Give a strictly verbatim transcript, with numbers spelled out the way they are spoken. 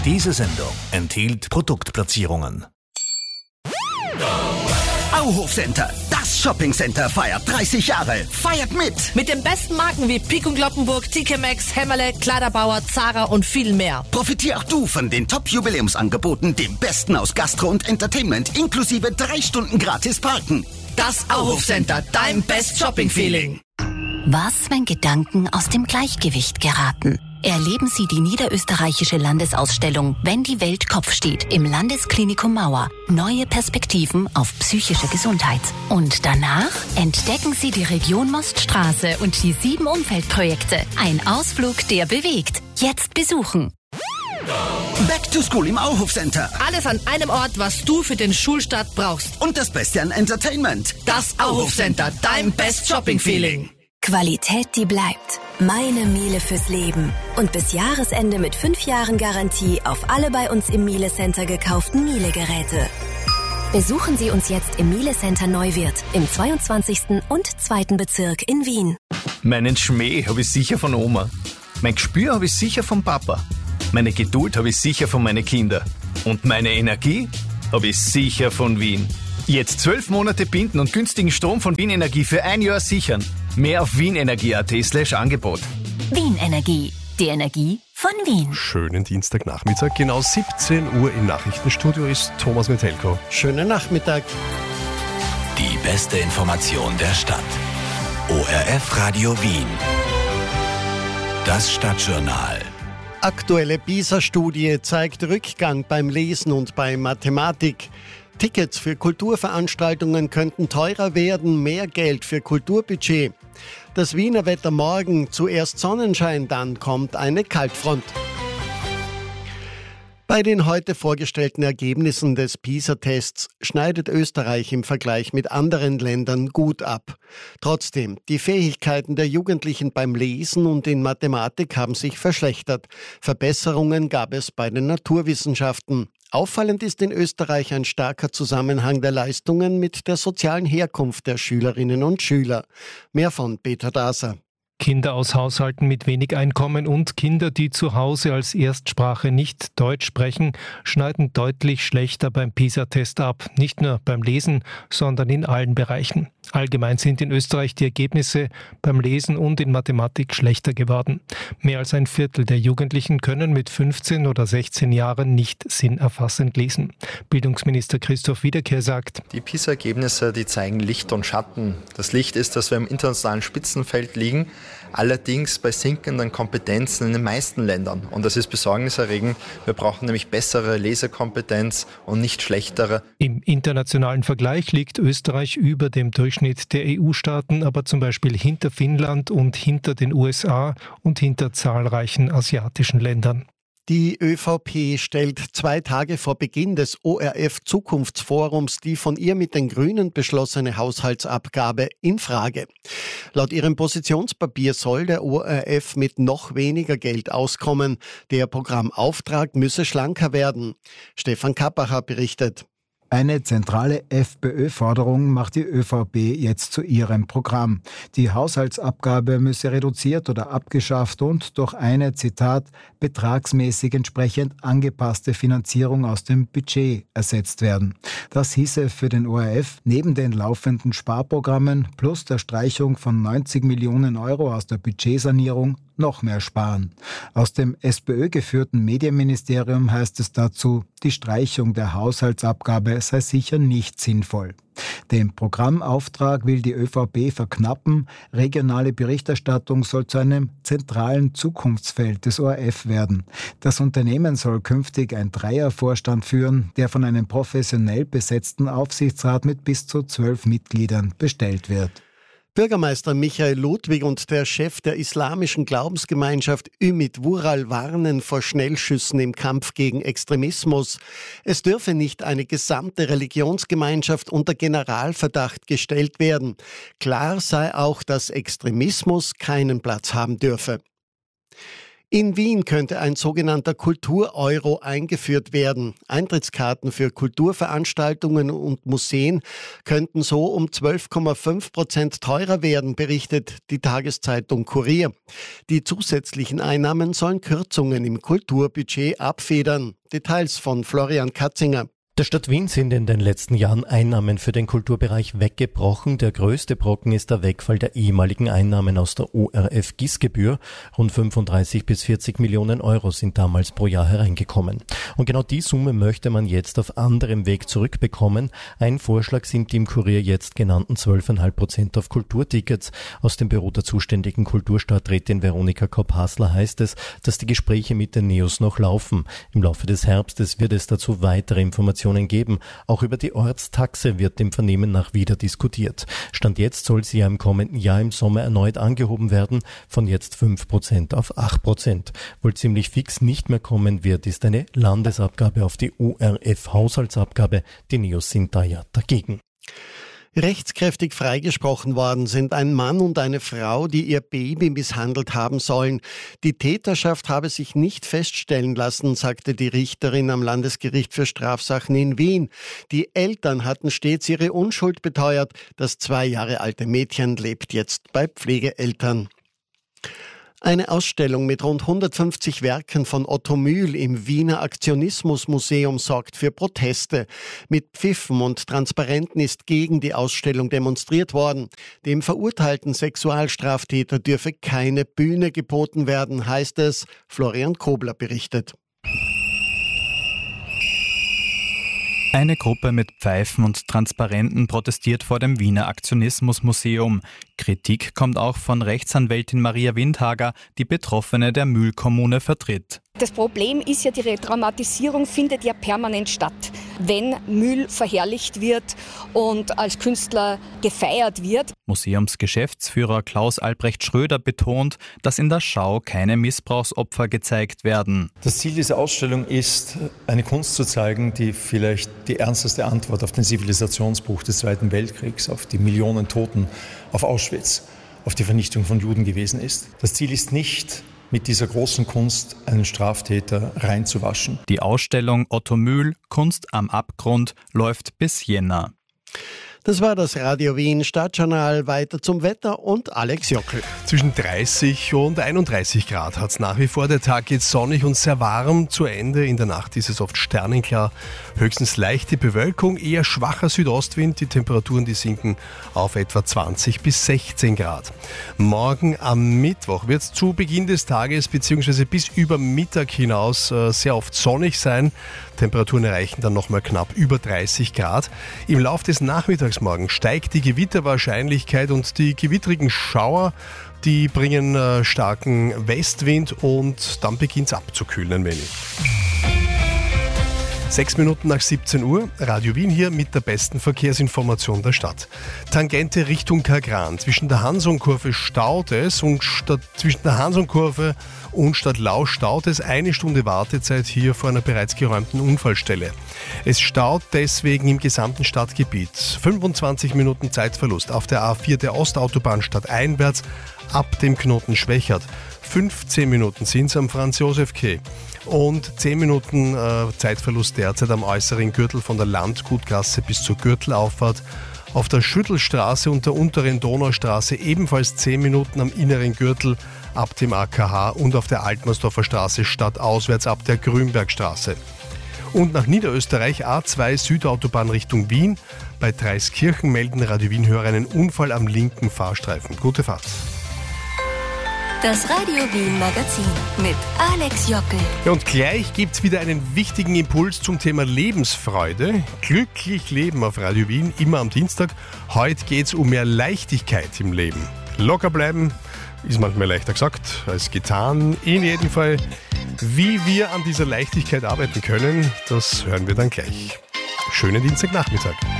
Diese Sendung enthielt Produktplatzierungen. Auhof-Center, das Shoppingcenter feiert dreißig Jahre. Feiert mit! Mit den besten Marken wie Pik und Kloppenburg, T K Maxx, Hämmerle, Kleiderbauer, Zara und viel mehr. Profitier auch du von den Top-Jubiläumsangeboten, dem Besten aus Gastro und Entertainment, inklusive drei Stunden gratis Parken. Das Auhof-Center, dein Best Shopping-Feeling. Was, wenn Gedanken aus dem Gleichgewicht geraten? Erleben Sie die niederösterreichische Landesausstellung Wenn die Welt Kopf steht im Landesklinikum Mauer. Neue Perspektiven auf psychische Gesundheit. Und danach entdecken Sie die Region Moststraße und die sieben Umfeldprojekte. Ein Ausflug, der bewegt. Jetzt besuchen. Back to School im Auhof-Center. Alles an einem Ort, was du für den Schulstart brauchst. Und das Beste an Entertainment. Das Auhof-Center, dein Best Shopping-Feeling. Qualität, die bleibt. Meine Miele fürs Leben. Und bis Jahresende mit fünf Jahren Garantie auf alle bei uns im Miele Center gekauften Miele-Geräte. Besuchen Sie uns jetzt im Miele Center Neuwirth im zweiundzwanzigsten und zweiten Bezirk in Wien. Meinen Schmäh habe ich sicher von Oma. Mein Gespür habe ich sicher vom Papa. Meine Geduld habe ich sicher von meinen Kindern. Und meine Energie habe ich sicher von Wien. Jetzt zwölf Monate binden und günstigen Strom von Wien Energie für ein Jahr sichern. Mehr auf wienenergie.at slash Angebot. Wien Energie, die Energie von Wien. Schönen Dienstagnachmittag, genau siebzehn Uhr im Nachrichtenstudio ist Thomas Metelko. Schönen Nachmittag. Die beste Information der Stadt. O R F Radio Wien. Das Stadtjournal. Aktuelle PISA-Studie zeigt Rückgang beim Lesen und bei Mathematik. Tickets für Kulturveranstaltungen könnten teurer werden, mehr Geld für Kulturbudget. Das Wiener Wetter morgen, zuerst Sonnenschein, dann kommt eine Kaltfront. Bei den heute vorgestellten Ergebnissen des PISA-Tests schneidet Österreich im Vergleich mit anderen Ländern gut ab. Trotzdem, die Fähigkeiten der Jugendlichen beim Lesen und in Mathematik haben sich verschlechtert. Verbesserungen gab es bei den Naturwissenschaften. Auffallend ist in Österreich ein starker Zusammenhang der Leistungen mit der sozialen Herkunft der Schülerinnen und Schüler. Mehr von Peter Daser. Kinder aus Haushalten mit wenig Einkommen und Kinder, die zu Hause als Erstsprache nicht Deutsch sprechen, schneiden deutlich schlechter beim PISA-Test ab. Nicht nur beim Lesen, sondern in allen Bereichen. Allgemein sind in Österreich die Ergebnisse beim Lesen und in Mathematik schlechter geworden. Mehr als ein Viertel der Jugendlichen können mit fünfzehn oder sechzehn Jahren nicht sinnerfassend lesen. Bildungsminister Christoph Wiederkehr sagt: Die PISA-Ergebnisse, die zeigen Licht und Schatten. Das Licht ist, dass wir im internationalen Spitzenfeld liegen, allerdings bei sinkenden Kompetenzen in den meisten Ländern. Und das ist besorgniserregend. Wir brauchen nämlich bessere Lesekompetenz und nicht schlechtere. Im internationalen Vergleich liegt Österreich über dem Durchschnitt der E U-Staaten, aber zum Beispiel hinter Finnland und hinter den U S A und hinter zahlreichen asiatischen Ländern. Die ÖVP stellt zwei Tage vor Beginn des O R F-Zukunftsforums die von ihr mit den Grünen beschlossene Haushaltsabgabe in Frage. Laut ihrem Positionspapier soll der O R F mit noch weniger Geld auskommen. Der Programmauftrag müsse schlanker werden. Stefan Kappacher berichtet. Eine zentrale FPÖ-Forderung macht die ÖVP jetzt zu ihrem Programm. Die Haushaltsabgabe müsse reduziert oder abgeschafft und durch eine, Zitat, betragsmäßig entsprechend angepasste Finanzierung aus dem Budget ersetzt werden. Das hieße für den O R F neben den laufenden Sparprogrammen plus der Streichung von neunzig Millionen Euro aus der Budgetsanierung noch mehr sparen. Aus dem SPÖ-geführten Medienministerium heißt es dazu, die Streichung der Haushaltsabgabe sei sicher nicht sinnvoll. Den Programmauftrag will die ÖVP verknappen. Regionale Berichterstattung soll zu einem zentralen Zukunftsfeld des O R F werden. Das Unternehmen soll künftig ein Dreiervorstand führen, der von einem professionell besetzten Aufsichtsrat mit bis zu zwölf Mitgliedern bestellt wird. Bürgermeister Michael Ludwig und der Chef der islamischen Glaubensgemeinschaft Ümit Vural warnen vor Schnellschüssen im Kampf gegen Extremismus. Es dürfe nicht eine gesamte Religionsgemeinschaft unter Generalverdacht gestellt werden. Klar sei auch, dass Extremismus keinen Platz haben dürfe. In Wien könnte ein sogenannter Kultur-Euro eingeführt werden. Eintrittskarten für Kulturveranstaltungen und Museen könnten so um zwölf Komma fünf Prozent teurer werden, berichtet die Tageszeitung Kurier. Die zusätzlichen Einnahmen sollen Kürzungen im Kulturbudget abfedern. Details von Florian Katzinger. Der Stadt Wien sind in den letzten Jahren Einnahmen für den Kulturbereich weggebrochen. Der größte Brocken ist der Wegfall der ehemaligen Einnahmen aus der O R F-G I S-Gebühr. Rund fünfunddreißig bis vierzig Millionen Euro sind damals pro Jahr hereingekommen. Und genau die Summe möchte man jetzt auf anderem Weg zurückbekommen. Ein Vorschlag sind die im Kurier jetzt genannten zwölf Komma fünf Prozent auf Kulturtickets. Aus dem Büro der zuständigen Kulturstadträtin Veronika Kopp-Hasler heißt es, dass die Gespräche mit den Neos noch laufen. Im Laufe des Herbstes wird es dazu weitere Informationen geben. Auch über die Ortstaxe wird im Vernehmen nach wieder diskutiert. Stand jetzt soll sie ja im kommenden Jahr im Sommer erneut angehoben werden, von jetzt fünf Prozent auf acht Prozent. Wohl ziemlich fix nicht mehr kommen wird, ist eine Landesabgabe auf die O R F-Haushaltsabgabe. Die Neos sind da ja dagegen. Rechtskräftig freigesprochen worden sind ein Mann und eine Frau, die ihr Baby misshandelt haben sollen. Die Täterschaft habe sich nicht feststellen lassen, sagte die Richterin am Landesgericht für Strafsachen in Wien. Die Eltern hatten stets ihre Unschuld beteuert. Das zwei Jahre alte Mädchen lebt jetzt bei Pflegeeltern. Eine Ausstellung mit rund hundertfünfzig Werken von Otto Mühl im Wiener Aktionismusmuseum sorgt für Proteste. Mit Pfiffen und Transparenten ist gegen die Ausstellung demonstriert worden. Dem verurteilten Sexualstraftäter dürfe keine Bühne geboten werden, heißt es. Florian Kobler berichtet. Eine Gruppe mit Pfeifen und Transparenten protestiert vor dem Wiener Aktionismusmuseum. Kritik kommt auch von Rechtsanwältin Maria Windhager, die Betroffene der Mühlkommune vertritt. Das Problem ist ja, die Retraumatisierung findet ja permanent statt. Wenn Mühl verherrlicht wird und als Künstler gefeiert wird. Museumsgeschäftsführer Klaus Albrecht Schröder betont, dass in der Schau keine Missbrauchsopfer gezeigt werden. Das Ziel dieser Ausstellung ist, eine Kunst zu zeigen, die vielleicht die ernsteste Antwort auf den Zivilisationsbruch des Zweiten Weltkriegs, auf die Millionen Toten, auf Auschwitz, auf die Vernichtung von Juden gewesen ist. Das Ziel ist nicht, mit dieser großen Kunst einen Straftäter reinzuwaschen. Die Ausstellung Otto Mühl, Kunst am Abgrund, läuft bis Jänner. Das war das Radio Wien Stadtjournal. Weiter zum Wetter und Alex Jockel. Zwischen dreißig und einunddreißig Grad hat es nach wie vor. Der Tag geht sonnig und sehr warm zu Ende. In der Nacht ist es oft sternenklar. Höchstens leichte Bewölkung, eher schwacher Südostwind. Die Temperaturen, die sinken auf etwa zwanzig bis sechzehn Grad. Morgen am Mittwoch wird es zu Beginn des Tages bzw. bis über Mittag hinaus äh, sehr oft sonnig sein. Temperaturen erreichen dann nochmal knapp über dreißig Grad. Im Lauf des Nachmittagsmorgens steigt die Gewitterwahrscheinlichkeit und die gewittrigen Schauer, die bringen äh, starken Westwind und dann beginnt es abzukühlen ein wenig. Sechs Minuten nach siebzehn Uhr, Radio Wien hier mit der besten Verkehrsinformation der Stadt. Tangente Richtung Kagran. Zwischen der Hansonkurve staut es und statt, zwischen der Hansonkurve und Stadtlau staut es eine Stunde Wartezeit hier vor einer bereits geräumten Unfallstelle. Es staut deswegen im gesamten Stadtgebiet. fünfundzwanzig Minuten Zeitverlust auf der A vier der Ostautobahn stadteinwärts ab dem Knoten Schwächert. fünfzehn Minuten sind es am Franz-Josef-Quai. Und zehn Minuten äh, Zeitverlust derzeit am äußeren Gürtel von der Landgutgasse bis zur Gürtelauffahrt. Auf der Schüttelstraße und der unteren Donaustraße ebenfalls zehn Minuten am inneren Gürtel ab dem A K H und auf der Altmersdorfer Straße stadtauswärts ab der Grünbergstraße. Und nach Niederösterreich A zwei Südautobahn Richtung Wien. Bei Dreiskirchen melden Radio Wien-Hörer einen Unfall am linken Fahrstreifen. Gute Fahrt. Das Radio Wien Magazin mit Alex Jockel. Ja, und gleich gibt es wieder einen wichtigen Impuls zum Thema Lebensfreude. Glücklich leben auf Radio Wien, immer am Dienstag. Heute geht es um mehr Leichtigkeit im Leben. Locker bleiben ist manchmal leichter gesagt als getan. In jedem Fall, wie wir an dieser Leichtigkeit arbeiten können, das hören wir dann gleich. Schönen Dienstagnachmittag.